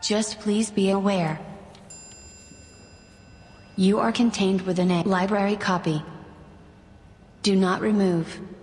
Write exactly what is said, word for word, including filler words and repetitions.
Just please be aware. You are contained within a library copy. Do not remove.